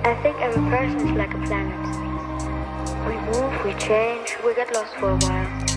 I think every person is like a planet. We move, we change, we get lost for a while.